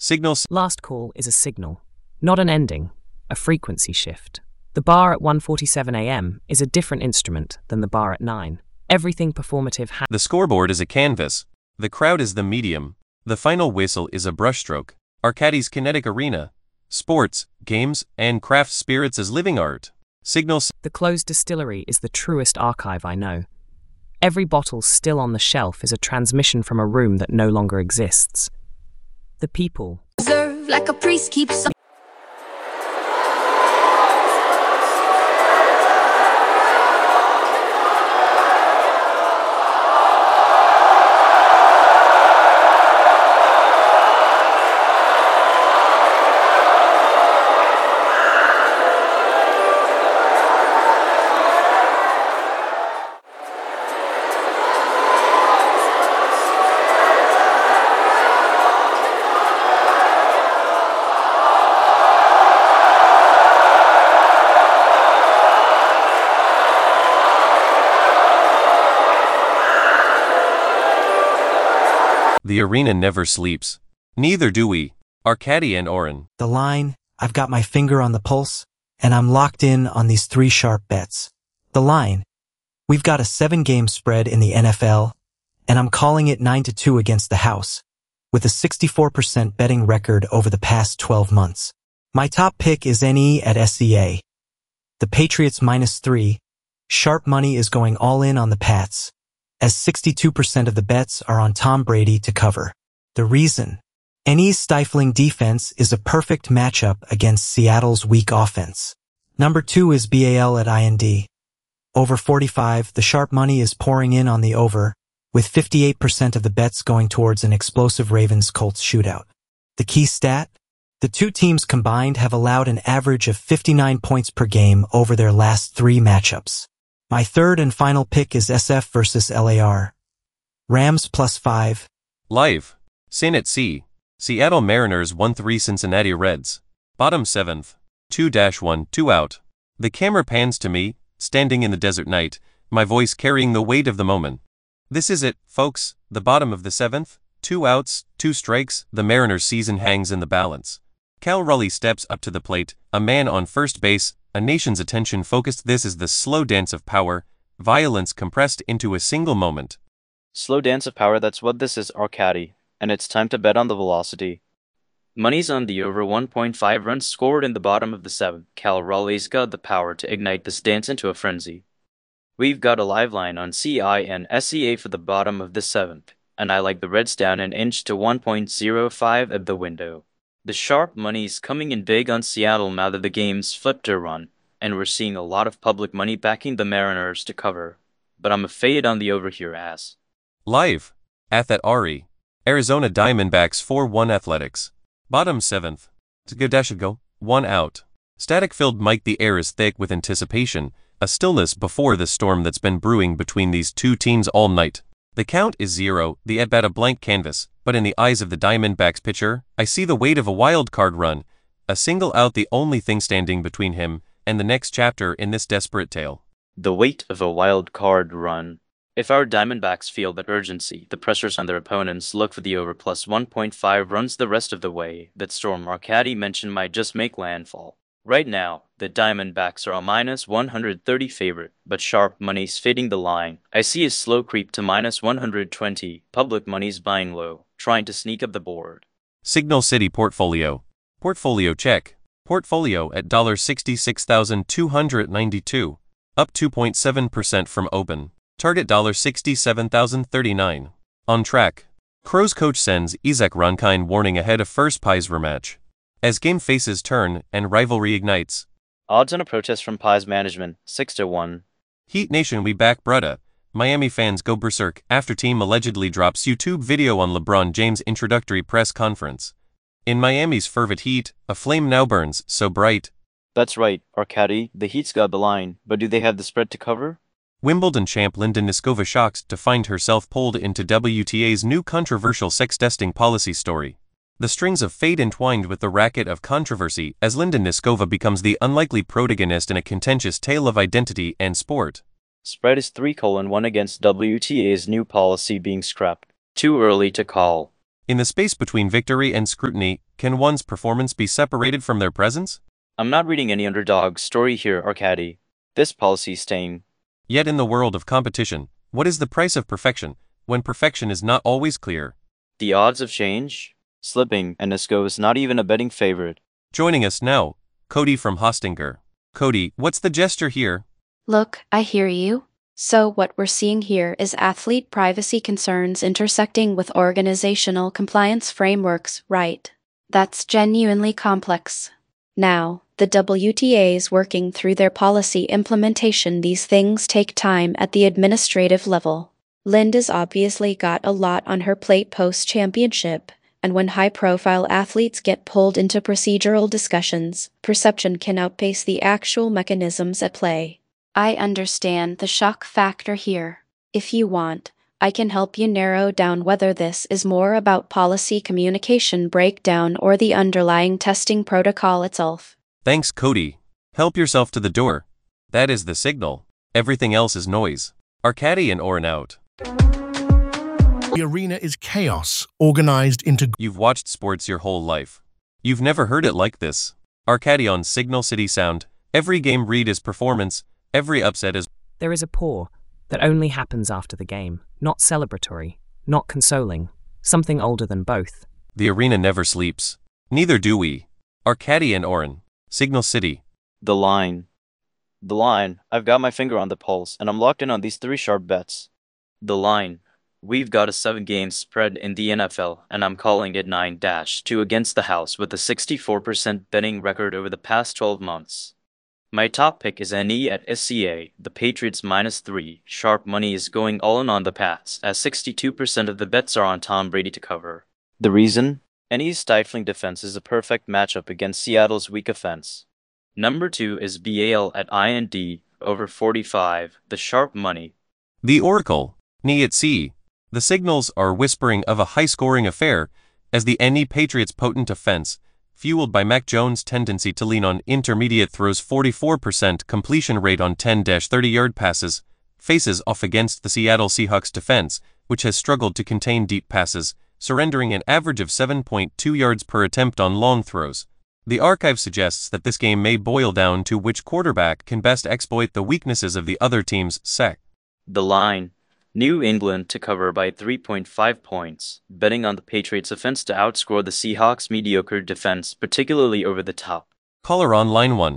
Signal. Last call is a signal, not an ending, a frequency shift. The bar at 1:47 a.m. is a different instrument than the bar at 9. Everything performative The scoreboard is a canvas. The crowd is the medium. The final whistle is a brushstroke. Arcadie's kinetic arena. Sports, games, and craft spirits as living art. Signal. The closed distillery is the truest archive I know. Every bottle still on the shelf is a transmission from a room that no longer exists. The people. Serve like a priest keeps. The arena never sleeps. Neither do we. Arcadie and Oren. The line, I've got my finger on the pulse, and I'm locked in on these 3 sharp bets. The line, we've got a 7-game spread in the NFL, and I'm calling it 9-2 against the house, with a 64% betting record over the past 12 months. My top pick is NE at SEA. The Patriots -3. Sharp money is going all in on the Pats, as 62% of the bets are on Tom Brady to cover. The reason? NE's stifling defense is a perfect matchup against Seattle's weak offense. Number 2 is BAL at IND. Over 45, the sharp money is pouring in on the over, with 58% of the bets going towards an explosive Ravens-Colts shootout. The key stat? The two teams combined have allowed an average of 59 points per game over their last 3 matchups. My third and final pick is SF versus LAR. Rams +5. Live. Sin at Sea. Seattle Mariners 1-3 Cincinnati Reds. Bottom 7th. 2-1, 2 out. The camera pans to me, standing in the desert night, my voice carrying the weight of the moment. This is it, folks, the bottom of the 7th. 2 outs, 2 strikes, the Mariners' season hangs in the balance. Cal Raleigh steps up to the plate, a man on first base, a nation's attention focused. This is the slow dance of power, violence compressed into a single moment. Slow dance of power, that's what this is, Arcadie, and it's time to bet on the velocity. Money's on the over 1.5 runs scored in the bottom of the 7th. Cal Raleigh's got the power to ignite this dance into a frenzy. We've got a live line on CI and SEA for the bottom of the 7th, and I like the Reds down an inch to 1.05 at the window. The sharp money's coming in big on Seattle now that the game's flipped a run, and we're seeing a lot of public money backing the Mariners to cover. But I'm a fade on the over here as. Live. Athat Ari. Arizona Diamondbacks 4-1 Athletics. Bottom 7th. Go. 1 out. Static-filled mic. The air is thick with anticipation, a stillness before the storm that's been brewing between these two teams all night. The count is 0, the at-bat a blank canvas, but in the eyes of the Diamondbacks pitcher, I see the weight of a wild card run. A single out, the only thing standing between him and the next chapter in this desperate tale. The weight of a wild card run. If our Diamondbacks feel that urgency, the pressures on their opponents, look for the over plus 1.5 runs the rest of the way. That storm Arcadie mentioned might just make landfall. Right now, the Diamondbacks are a -130 favorite, but sharp money's fading the line. I see a slow creep to -120. Public money's buying low, trying to sneak up the board. Signal City Portfolio. Portfolio check. Portfolio at $66,292, up 2.7% from open. Target $67,039. On track. Crows coach sends Isaac Ronkein warning ahead of first Pies rematch. As game faces turn and rivalry ignites. Odds on a protest from Pies management, 6-1. Heat Nation, we back brudda. Miami fans go berserk after team allegedly drops YouTube video on LeBron James' introductory press conference. In Miami's fervent heat, a flame now burns so bright. That's right, Arcadie, the Heat's got the line, but do they have the spread to cover? Wimbledon champ Linda Niskova shocked to find herself pulled into WTA's new controversial sex testing policy story. The strings of fate entwined with the racket of controversy as Linda Niskova becomes the unlikely protagonist in a contentious tale of identity and sport. Spread is 3:1 against WTA's new policy being scrapped. Too early to call. In the space between victory and scrutiny, Can one's performance be separated from their presence? I'm not reading any underdog story here, Arcady. This policy is staying. Yet in the world of competition, what is the price of perfection, when perfection is not always clear? The odds of change? Slipping, and Isco is not even a betting favorite. Joining us now, Cody from Hostinger. Cody, what's the gesture here? Look, I hear you. So what we're seeing here is athlete privacy concerns intersecting with organizational compliance frameworks, right? That's genuinely complex. Now, the WTA is working through their policy implementation. These things take time at the administrative level. Linda's obviously got a lot on her plate post-championship, and when high-profile athletes get pulled into procedural discussions, perception can outpace the actual mechanisms at play. I understand the shock factor here. If you want, I can help you narrow down whether this is more about policy communication breakdown or the underlying testing protocol itself. Thanks, Cody. Help yourself to the door. That is the signal. Everything else is noise. Arcady and Oren out. The arena is chaos, organized into... You've watched sports your whole life. You've never heard it like this. Arcady on Signal City Sound. Every game read is performance. Every upset is... There is a pause that only happens after the game, not celebratory, not consoling, something older than both. The arena never sleeps. Neither do we. Arcady and Oren. Signal City. The line. The line. I've got my finger on the pulse, and I'm locked in on these 3 sharp bets. The line. We've got a 7-game spread in the NFL, and I'm calling it 9-2 against the house with a 64% betting record over the past 12 months. My top pick is NE at SCA, the Patriots -3. Sharp money is going all in on the Pats, as 62% of the bets are on Tom Brady to cover. The reason? NE's stifling defense is a perfect matchup against Seattle's weak offense. Number 2 is BAL at IND, over 45, the sharp money. The Oracle. NE at C. The signals are whispering of a high-scoring affair, as the NE Patriots' potent offense, fueled by Mac Jones' tendency to lean on intermediate throws, 44% completion rate on 10-30-yard passes, faces off against the Seattle Seahawks defense, which has struggled to contain deep passes, surrendering an average of 7.2 yards per attempt on long throws. The archive suggests that this game may boil down to which quarterback can best exploit the weaknesses of the other team's sec. The line. New England to cover by 3.5 points, betting on the Patriots' offense to outscore the Seahawks' mediocre defense, particularly over the top. Caller on line 1.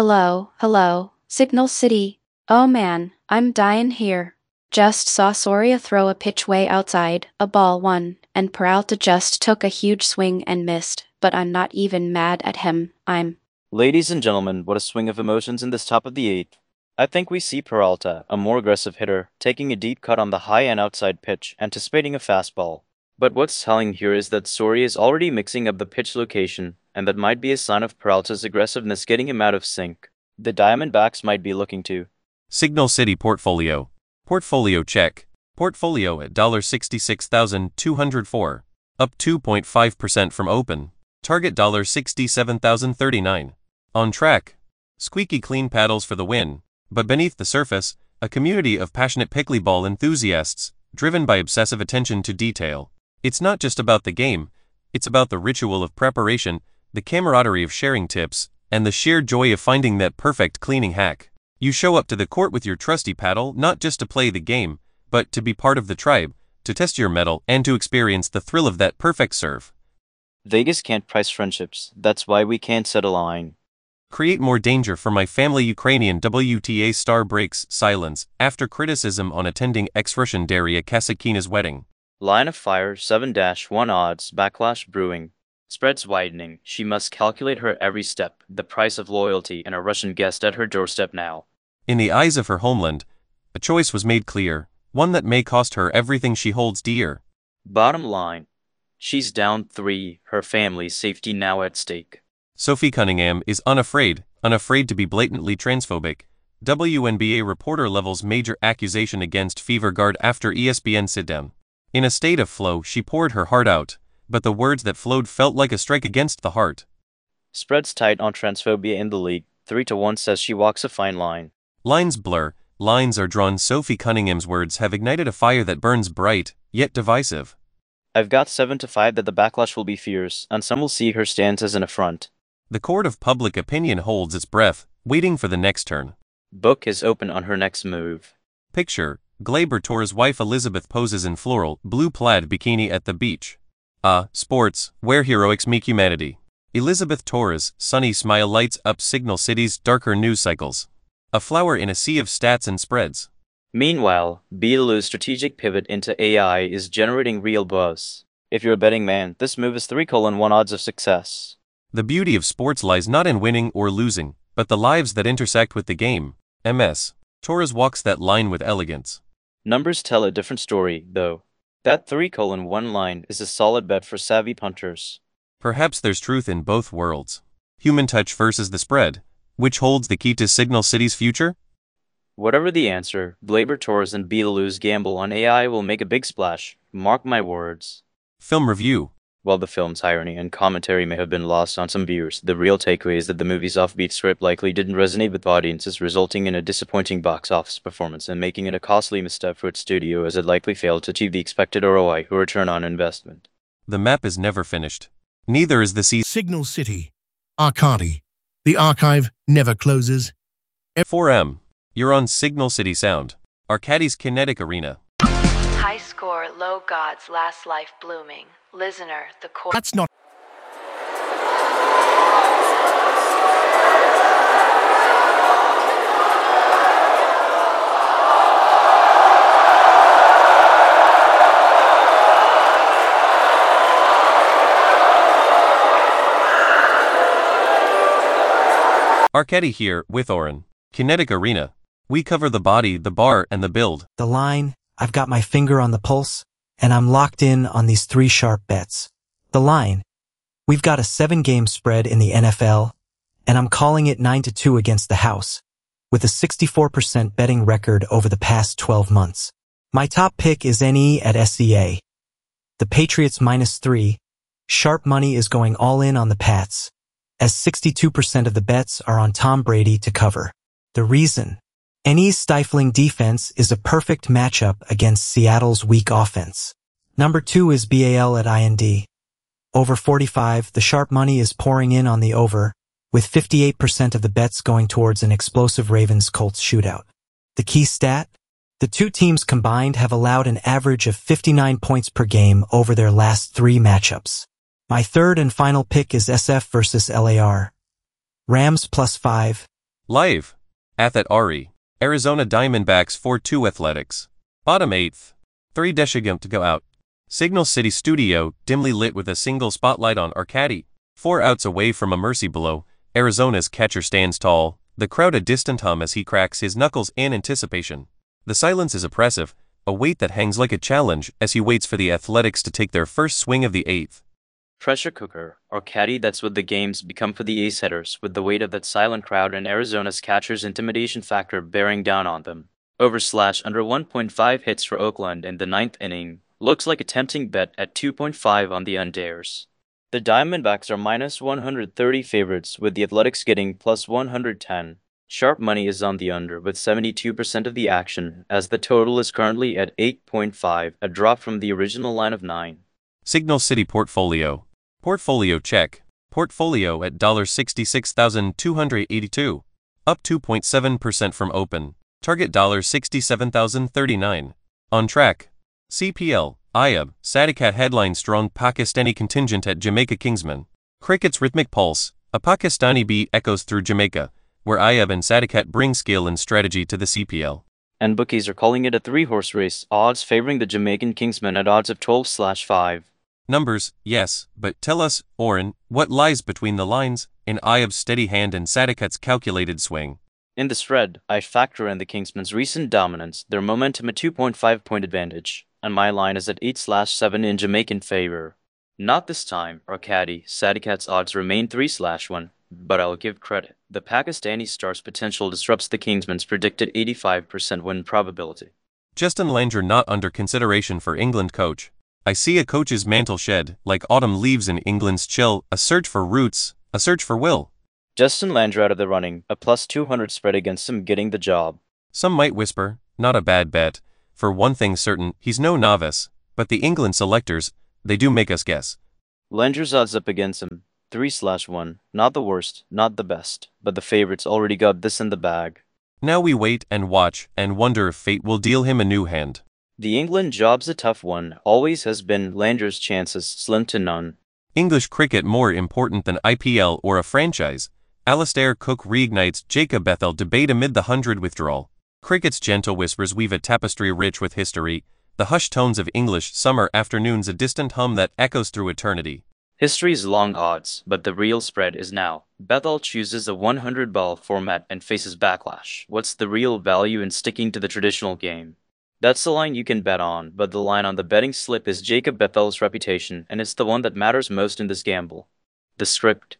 Hello, Signal City. Oh man, I'm dying here. Just saw Soria throw a pitch way outside, a ball 1, and Peralta just took a huge swing and missed, but I'm not even mad at him, Ladies and gentlemen, what a swing of emotions in this top of the 8th. I think we see Peralta, a more aggressive hitter, taking a deep cut on the high and outside pitch, anticipating a fastball. But what's telling here is that Soria is already mixing up the pitch location, and that might be a sign of Peralta's aggressiveness getting him out of sync. The Diamondbacks might be looking to. Signal City Portfolio. Portfolio check. Portfolio at $66,204. Up 2.5% from open. Target $67,039. On track. Squeaky clean paddles for the win. But beneath the surface, a community of passionate pickleball enthusiasts, driven by obsessive attention to detail. It's not just about the game, it's about the ritual of preparation, the camaraderie of sharing tips, and the sheer joy of finding that perfect cleaning hack. You show up to the court with your trusty paddle not just to play the game, but to be part of the tribe, to test your mettle, and to experience the thrill of that perfect serve. Vegas can't price friendships, that's why we can't set a line. Create more danger for my family. Ukrainian WTA star breaks silence after criticism on attending ex-Russian Daria Kasatkina's wedding. Line of fire 7-1 odds, backlash brewing. Spreads widening. She must calculate her every step, the price of loyalty and a Russian guest at her doorstep now. In the eyes of her homeland, a choice was made clear, one that may cost her everything she holds dear. Bottom line. She's down 3, her family's safety now at stake. Sophie Cunningham is unafraid to be blatantly transphobic. WNBA reporter levels major accusation against Fever Guard after ESPN sit-down. In a state of flow, she poured her heart out, but the words that flowed felt like a strike against the heart. Spreads tight on transphobia in the league. 3-1 says she walks a fine line. Lines blur, lines are drawn. Sophie Cunningham's words have ignited a fire that burns bright, yet divisive. I've got 7-5 that the backlash will be fierce, and some will see her stance as an affront. The court of public opinion holds its breath, waiting for the next turn. Book is open on her next move. Picture, Glaber Torres' wife Elizabeth poses in floral, blue plaid bikini at the beach. Sports, where heroics meet humanity. Elizabeth Torres' sunny smile lights up Signal City's darker news cycles. A flower in a sea of stats and spreads. Meanwhile, Beetle's strategic pivot into AI is generating real buzz. If you're a betting man, this move is 3:1 odds of success. The beauty of sports lies not in winning or losing, but the lives that intersect with the game. MS. Torres walks that line with elegance. Numbers tell a different story, though. That 3:1 line is a solid bet for savvy punters. Perhaps there's truth in both worlds. Human touch versus the spread. Which holds the key to Signal City's future? Whatever the answer, Glaber Torres and Beetle's gamble on AI will make a big splash. Mark my words. Film review. While the film's irony and commentary may have been lost on some viewers, the real takeaway is that the movie's offbeat script likely didn't resonate with audiences, resulting in a disappointing box office performance and making it a costly misstep for its studio, as it likely failed to achieve the expected ROI or return on investment. The map is never finished. Neither is the Signal City. Arcadi. The archive never closes. 4M. You're on Signal City Sound. Arcadi's Kinetic Arena. High score, low gods, last life blooming. Listener, the core. That's not. Arcadi here, with Oren. Kinetic Arena. We cover the body, the bar, and the build. The line, I've got my finger on the pulse, and I'm locked in on these 3 sharp bets. The line, we've got a 7-game spread in the NFL, and I'm calling it 9-2 against the house, with a 64% betting record over the past 12 months. My top pick is NE at SCA. The Patriots -3. Sharp money is going all in on the Pats, as 62% of the bets are on Tom Brady to cover. The reason? NE's stifling defense is a perfect matchup against Seattle's weak offense. Number 2 is BAL at IND. Over 45, the sharp money is pouring in on the over, with 58% of the bets going towards an explosive Ravens-Colts shootout. The key stat? The two teams combined have allowed an average of 59 points per game over their last 3 matchups. My third and final pick is SF versus LAR. Rams +5. Live. Athet Ari. Arizona Diamondbacks 4-2 Athletics. Bottom 8th. 3 Deshigam to go out. Signal City Studio, dimly lit with a single spotlight on Arcadi. 4 outs away from a mercy blow, Arizona's catcher stands tall, the crowd a distant hum as he cracks his knuckles in anticipation. The silence is oppressive, a weight that hangs like a challenge as he waits for the Athletics to take their first swing of the 8th. Pressure cooker, Arcadi, that's what the game's become for the ace hitters, with the weight of that silent crowd and Arizona's catcher's intimidation factor bearing down on them. Over/under 1.5 hits for Oakland in the 9th inning. Looks like a tempting bet at 2.5 on the unders. The Diamondbacks are -130 favorites, with the Athletics getting +110. Sharp money is on the under, with 72% of the action, as the total is currently at 8.5, a drop from the original line of 9. Signal City Portfolio. Portfolio check. Portfolio at $66,282. Up 2.7% from open. Target $67,039. On track. CPL, Ayub, Sadikat headline strong Pakistani contingent at Jamaica Kingsman. Cricket's rhythmic pulse, a Pakistani beat echoes through Jamaica, where Ayub and Sadikat bring skill and strategy to the CPL. And bookies are calling it a 3-horse race, odds favoring the Jamaican Kingsman at odds of 12/5. Numbers, yes, but tell us, Oren, what lies between the lines, in Ayub's steady hand and Sadikat's calculated swing? In the spread, I factor in the Kingsman's recent dominance, their momentum a 2.5-point advantage, and my line is at 8/7 in Jamaican favor. Not this time, Arcadi. Sadikat's odds remain 3/1, but I'll give credit. The Pakistani star's potential disrupts the Kingsman's predicted 85% win probability. Justin Langer not under consideration for England coach. I see a coach's mantle shed, like autumn leaves in England's chill, a search for roots, a search for will. Justin Langer out of the running, a +200 spread against him getting the job. Some might whisper, not a bad bet. For one thing certain, he's no novice, but the England selectors, they do make us guess. Langer's odds up against him. 3/1. Not the worst, not the best, but the favorites already got this in the bag. Now we wait and watch and wonder if fate will deal him a new hand. The England job's a tough one, always has been. Langer's chances slim to none. English cricket more important than IPL or a franchise. Alastair Cook reignites Jacob Bethel debate amid the 100 withdrawal. Cricket's gentle whispers weave a tapestry rich with history, the hushed tones of English summer afternoons a distant hum that echoes through eternity. History's long odds, but the real spread is now. Bethel chooses a 100-ball format and faces backlash. What's the real value in sticking to the traditional game? That's the line you can bet on, but the line on the betting slip is Jacob Bethel's reputation, and it's the one that matters most in this gamble. The script.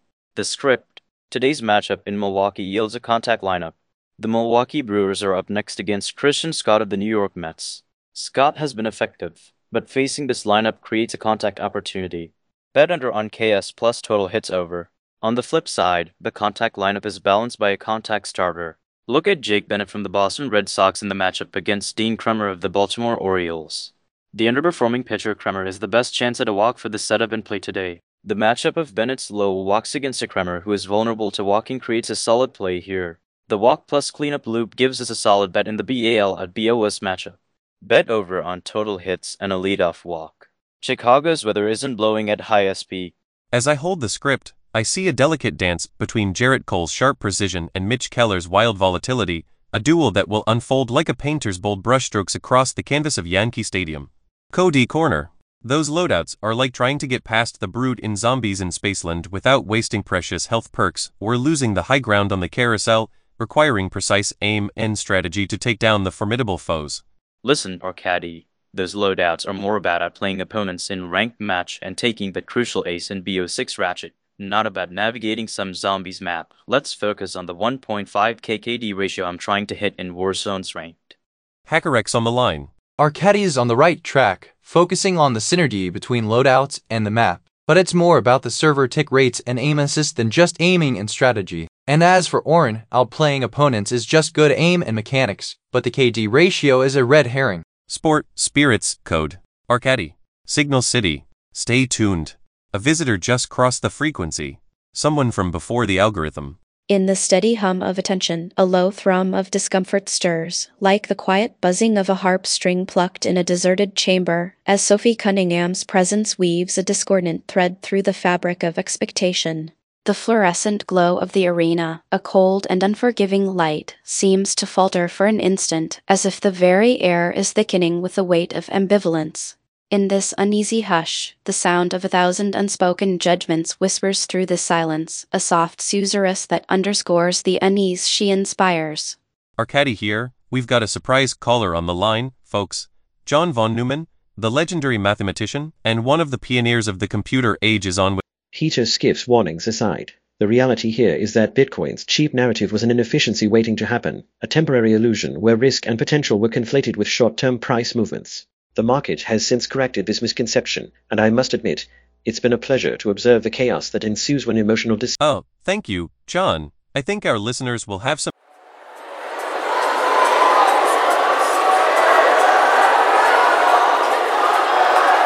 Today's matchup in Milwaukee yields a contact lineup. The Milwaukee Brewers are up next against Christian Scott of the New York Mets. Scott has been effective, but facing this lineup creates a contact opportunity. Bet under on KS plus total hits over. On the flip side, the contact lineup is balanced by a contact starter. Look at Jake Bennett from the Boston Red Sox in the matchup against Dean Kremer of the Baltimore Orioles. The underperforming pitcher Kremer is the best chance at a walk for the setup and play today. The matchup of Bennett's low walks against a Kremer who is vulnerable to walking creates a solid play here. The walk plus cleanup loop gives us a solid bet in the BAL at BOS matchup. Bet over on total hits and a leadoff walk. Chicago's weather isn't blowing at high SP. As I hold the script, I see a delicate dance between Jarrett Cole's sharp precision and Mitch Keller's wild volatility, a duel that will unfold like a painter's bold brushstrokes across the canvas of Yankee Stadium. Cody Corner. Those loadouts are like trying to get past the brood in Zombies in Spaceland without wasting precious health perks or losing the high ground on the carousel, requiring precise aim and strategy to take down the formidable foes. Listen, Arcady, those loadouts are more about outplaying opponents in ranked match and taking the crucial ace in BO6 ratchet, not about navigating some zombies map. Let's focus on the 1.5 KKD ratio I'm trying to hit in Warzone's ranked. HackerX on the line. Arcady is on the right track, focusing on the synergy between loadouts and the map. But it's more about the server tick rates and aim assist than just aiming and strategy. And as for Orin, outplaying opponents is just good aim and mechanics, but the KD ratio is a red herring. Sport, Spirits, Code. Arcady. Signal City. Stay tuned. A visitor just crossed the frequency. Someone from before the algorithm. In the steady hum of attention, a low thrum of discomfort stirs, like the quiet buzzing of a harp string plucked in a deserted chamber, as Sophie Cunningham's presence weaves a discordant thread through the fabric of expectation. The fluorescent glow of the arena, a cold and unforgiving light, seems to falter for an instant, as if the very air is thickening with the weight of ambivalence. In this uneasy hush, the sound of 1,000 unspoken judgments whispers through the silence, a soft susurrus that underscores the unease she inspires. Arcady here. We've got a surprise caller on the line, folks. John von Neumann, the legendary mathematician, and one of the pioneers of the computer age is on with. Heater skiffs warnings aside. The reality here is that Bitcoin's cheap narrative was an inefficiency waiting to happen, a temporary illusion where risk and potential were conflated with short-term price movements. The market has since corrected this misconception, and I must admit, it's been a pleasure to observe the chaos that ensues when emotional Oh, thank you, John. I think our listeners will have some